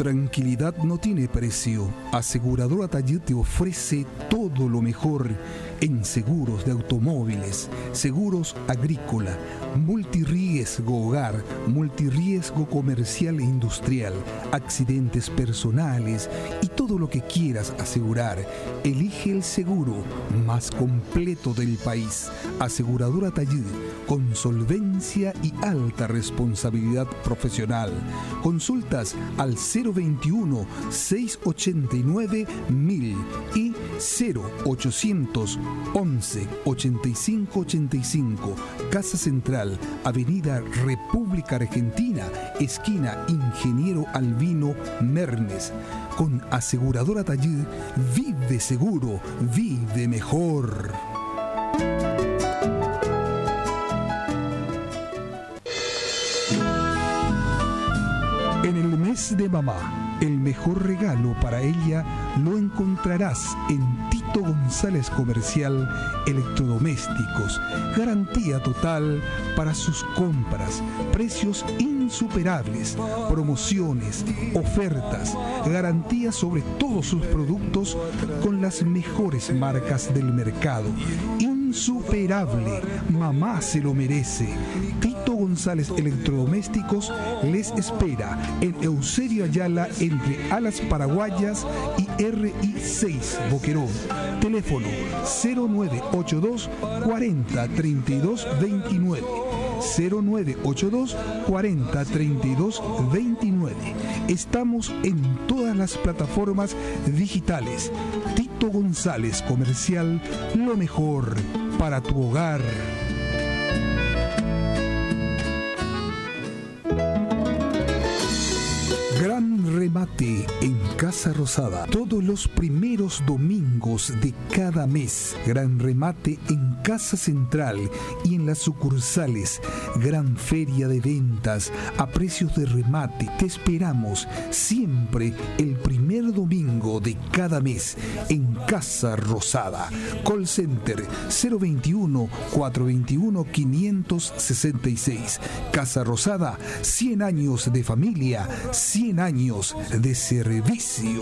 tranquilidad no tiene precio. Aseguradora Tayud te ofrece todo lo mejor en seguros de automóviles, seguros agrícola, multirriesgo hogar, multirriesgo comercial e industrial, accidentes personales y todo lo que quieras asegurar. Elige el seguro más completo del país. Aseguradora Tayud, con solvencia y alta responsabilidad profesional. Consultas al 021 689 1000 y 0800 11 85 85. Casa Central, Avenida República Argentina, esquina Ingeniero Albino Mernes. Con Aseguradora Tayud, vive seguro, vive mejor. En el mes de mamá, el mejor regalo para ella lo encontrarás en Tito González Comercial Electrodomésticos. Garantía total para sus compras, precios insuperables, promociones, ofertas, garantía sobre todos sus productos con las mejores marcas del mercado. Insuperable, mamá se lo merece. Tito González Electrodomésticos les espera en Eusebio Ayala entre Alas Paraguayas y RI6 Boquerón. Teléfono 0982 40 32 29. 0982 40 32 29. Estamos en todas las plataformas digitales. Tito González Comercial, lo mejor para tu hogar. Gran remate en Casa Rosada. Todos los primeros domingos de cada mes. Gran remate en Casa Central y en las sucursales. Gran feria de ventas a precios de remate. Te esperamos siempre el primer domingo de cada mes en Casa Rosada. Call Center 021 421 566. Casa Rosada, 100 años de familia, 100 años de servicio.